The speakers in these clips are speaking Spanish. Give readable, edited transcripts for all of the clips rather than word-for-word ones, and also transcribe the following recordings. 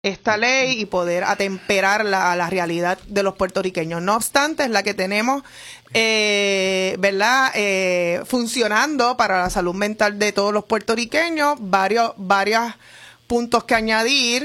esta ley y poder atemperarla a la realidad de los puertorriqueños. No obstante, es la que tenemos, ¿verdad? Funcionando para la salud mental de todos los puertorriqueños. Varios puntos que añadir.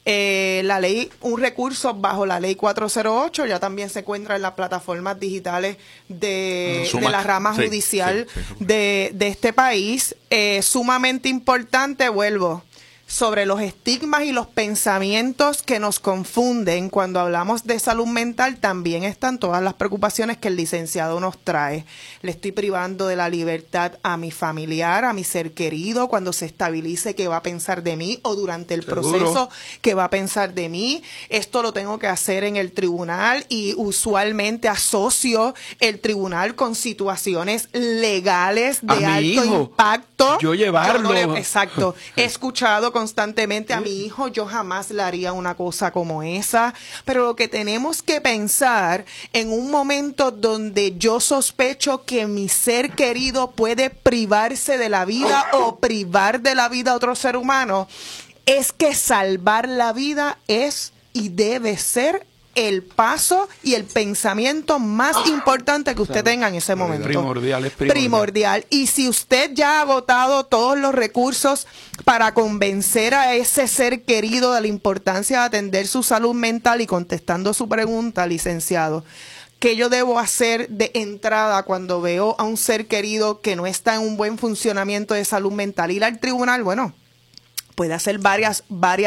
La ley, un recurso bajo la ley 408 ya también se encuentra en las plataformas digitales de la rama judicial de este país. Sumamente importante, vuelvo, sobre los estigmas y los pensamientos que nos confunden cuando hablamos de salud mental. También están todas las preocupaciones que el licenciado nos trae. Le estoy privando de la libertad a mi familiar, a mi ser querido, cuando se estabilice qué va a pensar de mí, o durante el proceso qué va a pensar de mí. Esto lo tengo que hacer en el tribunal, y usualmente asocio el tribunal con situaciones legales de alto impacto. Yo llevarlo. Exacto. He escuchado constantemente a mi hijo, yo jamás le haría una cosa como esa. Pero lo que tenemos que pensar en un momento donde yo sospecho que mi ser querido puede privarse de la vida o privar de la vida a otro ser humano, es que salvar la vida es y debe ser el paso y el pensamiento más importante que usted tenga en ese momento. Primordial. Y si usted ya ha agotado todos los recursos para convencer a ese ser querido de la importancia de atender su salud mental, y contestando su pregunta, licenciado, ¿qué yo debo hacer de entrada cuando veo a un ser querido que no está en un buen funcionamiento de salud mental? Ir al tribunal, bueno, puede hacer varias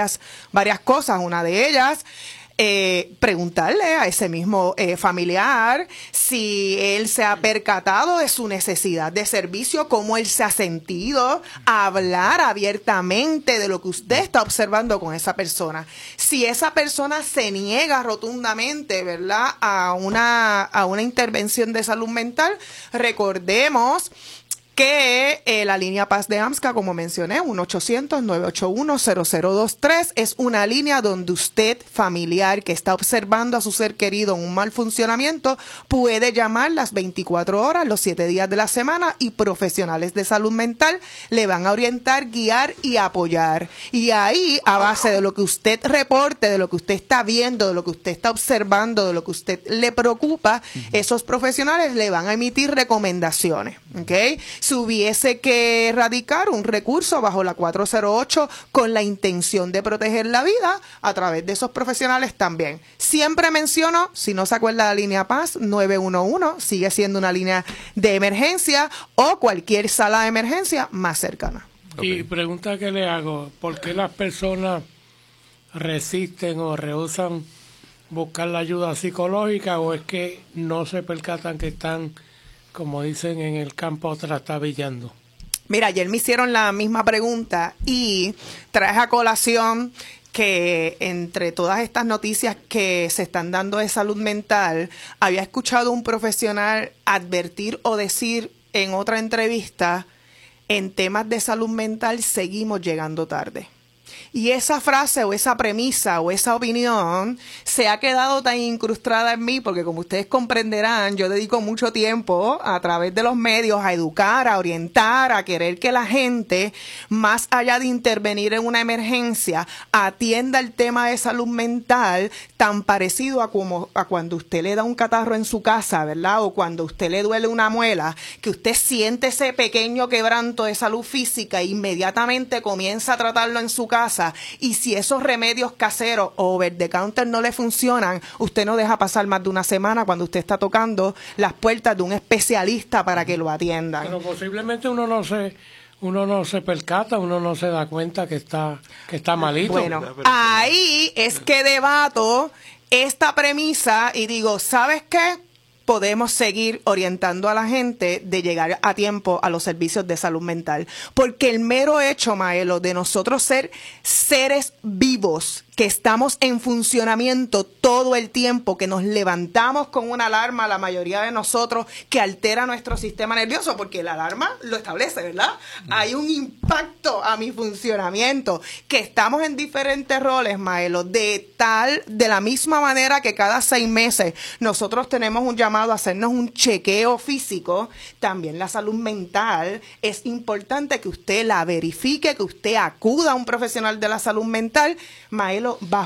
cosas. Una de ellas, preguntarle a ese mismo familiar si él se ha percatado de su necesidad de servicio, cómo él se ha sentido, hablar abiertamente de lo que usted está observando con esa persona. Si esa persona se niega rotundamente, ¿verdad?, a una intervención de salud mental, recordemos que la línea Paz de AMSCA, como mencioné, 1-800-981-0023, es una línea donde usted, familiar que está observando a su ser querido en un mal funcionamiento, puede llamar las 24 horas, los 7 días de la semana, y profesionales de salud mental le van a orientar, guiar y apoyar. Y ahí, a base de lo que usted reporte, de lo que usted está viendo, de lo que usted está observando, de lo que usted le preocupa, esos profesionales le van a emitir recomendaciones, ¿ok? Si hubiese que radicar un recurso bajo la 408 con la intención de proteger la vida, a través de esos profesionales también. Siempre menciono, si no se acuerda de la línea Paz, 911 sigue siendo una línea de emergencia, o cualquier sala de emergencia más cercana. Y pregunta que le hago, ¿por qué las personas resisten o rehúsan buscar la ayuda psicológica, o es que no se percatan que están, como dicen en el campo, trastabillando? Mira, ayer me hicieron la misma pregunta y traje a colación que entre todas estas noticias que se están dando de salud mental, había escuchado un profesional advertir o decir en otra entrevista: en temas de salud mental seguimos llegando tarde. Y esa frase o esa premisa o esa opinión se ha quedado tan incrustada en mí, porque como ustedes comprenderán, yo dedico mucho tiempo a través de los medios a educar, a orientar, a querer que la gente, más allá de intervenir en una emergencia, atienda el tema de salud mental tan parecido a cuando usted le da un catarro en su casa, ¿verdad? O cuando usted le duele una muela, que usted siente ese pequeño quebranto de salud física e inmediatamente comienza a tratarlo en su casa. Y si esos remedios caseros o over the counter no le funcionan, usted no deja pasar más de una semana cuando usted está tocando las puertas de un especialista para que lo atiendan. Pero posiblemente uno no se percata, uno no se da cuenta que está malito. Bueno, ahí es que debato esta premisa y digo, ¿sabes qué? Podemos seguir orientando a la gente de llegar a tiempo a los servicios de salud mental. Porque el mero hecho, Maelo, de nosotros ser seres vivos, que estamos en funcionamiento todo el tiempo, que nos levantamos con una alarma, la mayoría de nosotros, que altera nuestro sistema nervioso, porque la alarma lo establece, ¿verdad? Hay un impacto a mi funcionamiento, que estamos en diferentes roles, Maelo, de la misma manera que cada 6 meses nosotros tenemos un llamado llamado a hacernos un chequeo físico, también la salud mental. Es importante que usted la verifique, que usted acuda a un profesional de la salud mental. Maelo, bajo